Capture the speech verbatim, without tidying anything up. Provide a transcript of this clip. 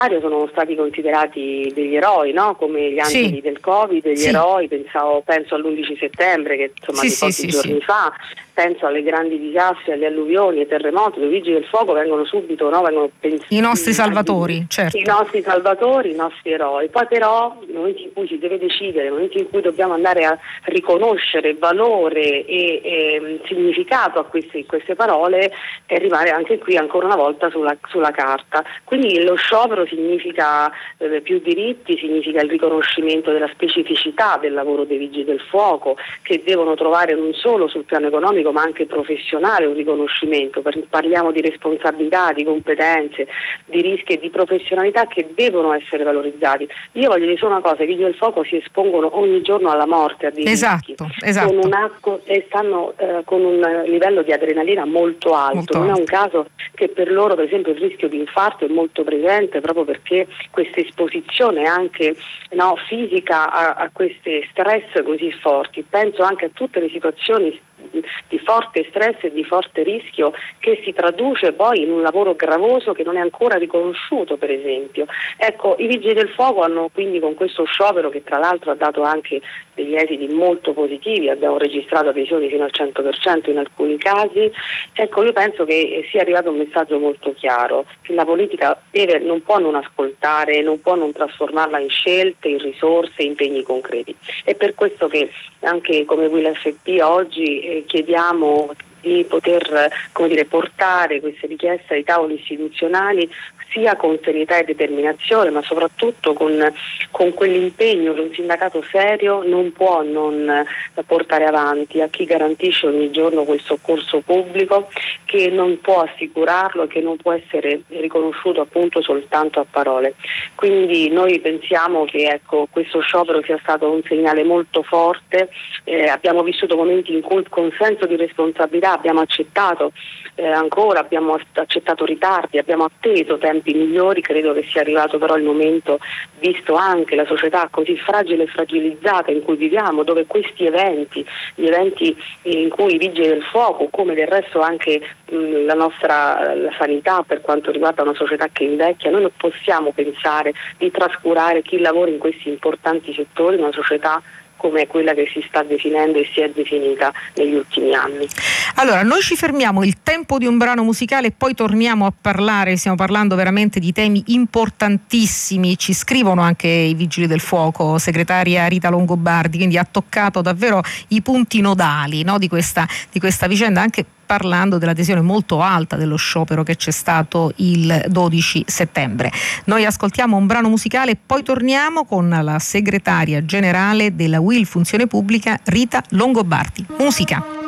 sono stati considerati degli eroi, no? Come gli angeli sì. del Covid, gli sì. eroi, pensavo, penso all'undici settembre che insomma sì, di pochi sì, giorni sì. fa, penso alle grandi disastri, alle alluvioni, ai terremoti, i vigili del fuoco vengono subito, no? vengono pens- I nostri salvatori, certo. I nostri salvatori, i nostri eroi. Poi però nel momento in cui si deve decidere, nel momento in cui dobbiamo andare a riconoscere valore e, e significato a queste, queste parole, e arrivare anche qui ancora una volta sulla, sulla carta. Quindi lo sciopero significa eh, più diritti, significa il riconoscimento della specificità del lavoro dei vigili del fuoco, che devono trovare non solo sul piano economico ma anche professionale un riconoscimento. Parliamo di responsabilità, di competenze, di rischi e di professionalità che devono essere valorizzati. Io voglio dire solo una cosa: i vigili del fuoco si espongono ogni giorno alla morte, a dei rischi, esatto, esatto. con un acco, e stanno eh, con un livello di adrenalina molto alto. Molto non alto. è un caso che per loro per esempio il rischio di infarto è molto presente, proprio perché questa esposizione anche no, fisica a, a questi stress così forti. Penso anche a tutte le situazioni di forte stress e di forte rischio che si traduce poi in un lavoro gravoso che non è ancora riconosciuto, per esempio. Ecco, i vigili del fuoco hanno quindi, con questo sciopero che tra l'altro ha dato anche degli esiti molto positivi, abbiamo registrato adesioni fino al cento per cento in alcuni casi, ecco, io penso che sia arrivato un messaggio molto chiaro, che la politica deve, non può non ascoltare, non può non trasformarla in scelte, in risorse, in impegni concreti. È per questo che anche come Will F P oggi eh, chiediamo di poter come dire, portare queste richieste ai tavoli istituzionali sia con serietà e determinazione, ma soprattutto con, con quell'impegno che un sindacato serio non può non portare avanti a chi garantisce ogni giorno quel soccorso pubblico, che non può assicurarlo e che non può essere riconosciuto appunto soltanto a parole. Quindi noi pensiamo che ecco, questo sciopero sia stato un segnale molto forte, eh, abbiamo vissuto momenti in cui con senso di responsabilità abbiamo accettato eh, ancora, abbiamo accettato ritardi, abbiamo atteso tempi migliori. Credo che sia arrivato però il momento, visto anche la società così fragile e fragilizzata in cui viviamo, dove questi eventi, gli eventi in cui i vigili del fuoco, come del resto anche mh, la nostra la sanità per quanto riguarda una società che invecchia, noi non possiamo pensare di trascurare chi lavora in questi importanti settori, una società come quella che si sta definendo e si è definita negli ultimi anni. Allora, noi ci fermiamo, il tempo di un brano musicale e poi torniamo a parlare, stiamo parlando veramente di temi importantissimi, ci scrivono anche i Vigili del Fuoco, segretaria Rita Longobardi, quindi ha toccato davvero i punti nodali, no, di questa, di questa vicenda, anche parlando dell'adesione molto alta dello sciopero che c'è stato il dodici settembre. Noi ascoltiamo un brano musicale e poi torniamo con la segretaria generale della U I L Funzione Pubblica Rita Longobardi. Musica.